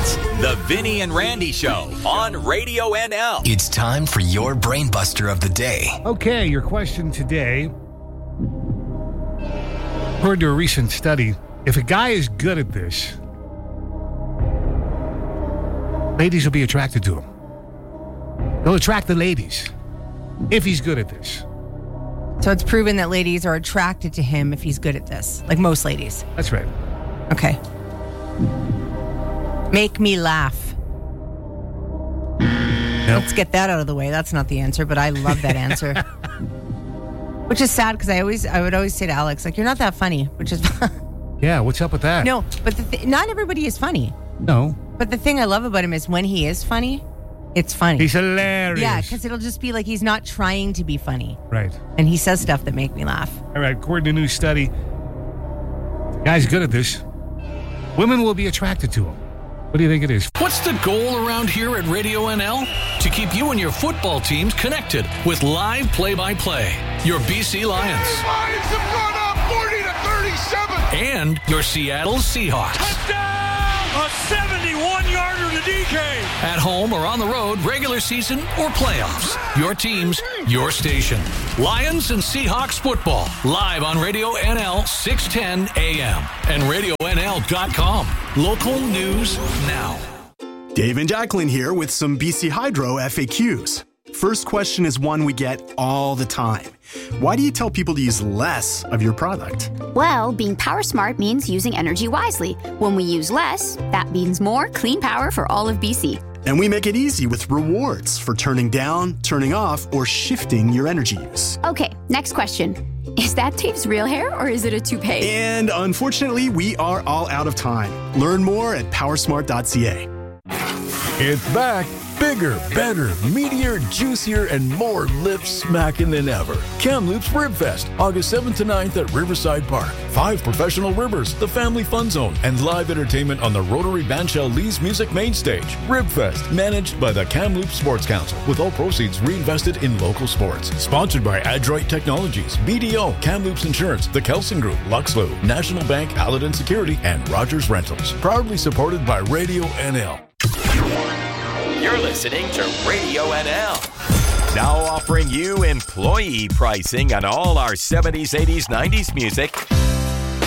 It's the Vinny and Randy Show on Radio NL. It's time for your brain buster of the day. Okay, your question today. According to a recent study, if a guy is good at this, ladies will be attracted to him. He'll attract the ladies if he's good at this. So it's proven that ladies are attracted to him if he's good at this. Like most ladies. That's right. Okay. Make me laugh. Nope. Let's get that out of the way. That's not the answer, but I love that answer. Which is sad because I would always say to Alex, like, you're not that funny, which is Yeah, what's up with that? No, but not everybody is funny. No. But the thing I love about him is when he is funny, it's funny. He's hilarious. Yeah, because it'll just be like he's not trying to be funny. Right. And he says stuff that make me laugh. All right, according to a new study, the guy's good at this. Women will be attracted to him. What do you think it is? What's the goal around here at Radio NL? To keep you and your football teams connected with live play-by-play. Your BC Lions. Lions have gone up 40-37. And your Seattle Seahawks. Touchdown! A 71-yarder to DK. At home or on the road, regular season or playoffs. Your teams, your station. Lions and Seahawks football. Live on Radio NL 610 AM and RadioNL.com. Local news now. Dave and Jacqueline here with some BC Hydro FAQs. First question is one we get all the time. Why do you tell people to use less of your product? Well, being power smart means using energy wisely. When we use less, that means more clean power for all of BC. And we make it easy with rewards for turning down, turning off, or shifting your energy use. Okay, next question. Is that Dave's real hair or is it a toupee? And unfortunately, we are all out of time. Learn more at powersmart.ca. It's back. Bigger, better, meatier, juicier, and more lip-smacking than ever. Kamloops Rib Fest, August 7th to 9th at Riverside Park. 5 professional ribbers, the Family Fun Zone, and live entertainment on the Rotary Bandshell Lee's Music Main Stage. Rib Fest, managed by the Kamloops Sports Council, with all proceeds reinvested in local sports. Sponsored by Adroit Technologies, BDO, Kamloops Insurance, the Kelson Group, Luxlow, National Bank, Paladin Security, and Rogers Rentals. Proudly supported by Radio NL. You're listening to Radio NL. Now offering you employee pricing on all our 70s, 80s, 90s music